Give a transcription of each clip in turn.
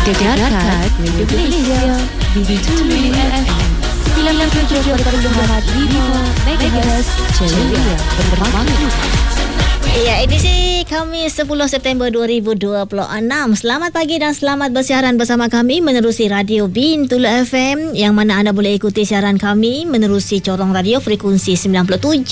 Dengarkan Radio Malaysia B2 FM 97.5 MHz Ceria bermakna. Ya, edisi Khamis 10 September 2026. Selamat pagi dan selamat bersiaran bersama kami menerusi Radio Bintulu FM, yang mana anda boleh ikuti siaran kami menerusi corong radio frekuensi 97.5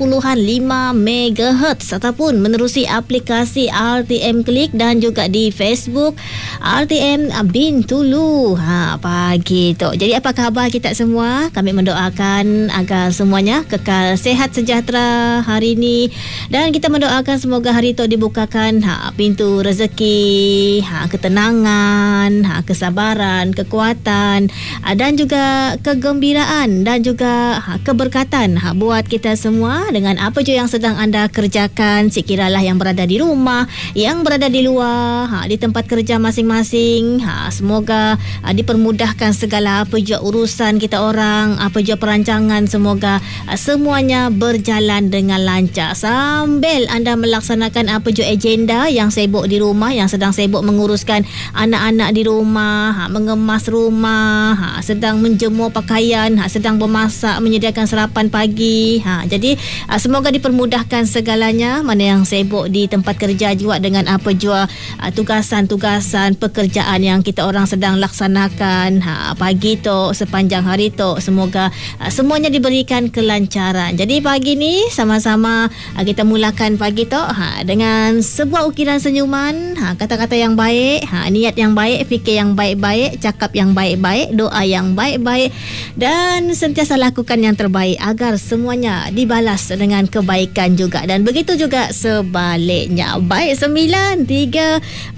MHz ataupun menerusi aplikasi RTM Klik dan juga di Facebook RTM Bintulu. Pagi tu. Jadi apa khabar kita semua? Kami mendoakan agar semuanya kekal sehat sejahtera hari ini, dan kita mendoakan semoga hari itu dibukakan pintu rezeki, ketenangan, kesabaran, kekuatan, dan juga kegembiraan dan juga keberkatan buat kita semua dengan apa je yang sedang anda kerjakan. Sekiralah yang berada di rumah, yang berada di luar, di tempat kerja masing-masing, semoga dipermudahkan segala apa je urusan kita orang, apa je perancangan, semoga semuanya berjalan dengan lancar sambil anda melaksanakan apa je agenda yang sibuk di rumah, yang sedang sibuk menguruskan anak-anak di rumah, mengemas rumah, sedang menjemur pakaian, sedang memasak, menyediakan sarapan pagi. Jadi semoga dipermudahkan segalanya. Mana yang sibuk di tempat kerja juga dengan apa jua tugasan-tugasan pekerjaan yang kita orang sedang laksanakan pagi tu, sepanjang hari tu, semoga semuanya diberikan kelancaran. Jadi pagi ni sama-sama kita mulakan pagi tu dengan sebuah ukiran senyuman, kata-kata yang baik, niat yang baik, fikir yang baik-baik, cakap yang baik-baik, doa yang baik-baik, dan sentiasa lakukan yang terbaik agar semuanya dibalas dengan kebaikan juga. Dan begitu juga sebaliknya. Baik, 9.38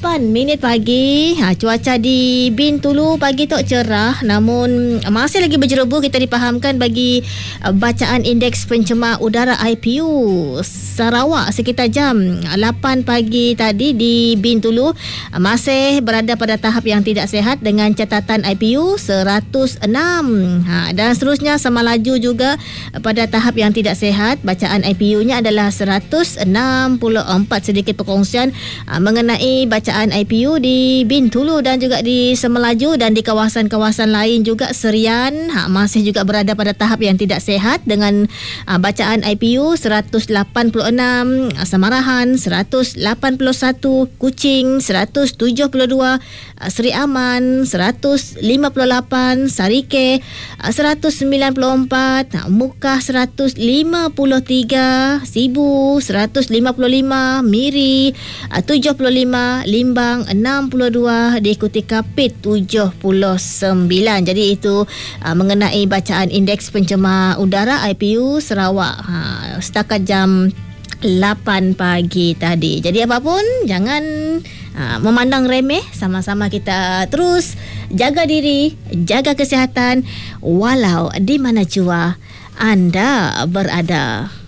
pagi. Cuaca di Bintulu pagi tu cerah, namun masih lagi berjeroboh. Kita dipahamkan bagi bacaan indeks pencemar udara IPU Sarawak sekitar jam 8 pagi tadi di Bintulu masih berada pada tahap yang tidak sihat dengan catatan IPU 106. Dan seterusnya sama laju juga pada tahap yang tidak sihat. Bacaan IPU-nya adalah 164. Sedikit perkongsian mengenai bacaan IPU di Bintulu dan juga di Semelaju dan di kawasan-kawasan lain juga. Serian masih juga berada pada tahap yang tidak sihat dengan bacaan IPU 186, Samarahan 181, Kuching 172, Seri Aman 158, Sarike 194, Mukah 153, Sibu 155, Miri 75, Limbang 62, diikuti Kapit 79. Jadi itu mengenai bacaan indeks pencemar udara IPU Sarawak setakat jam 8 pagi tadi. Jadi apapun jangan memandang remeh. Sama-sama kita terus jaga diri, jaga kesihatan walau di mana jua anda berada.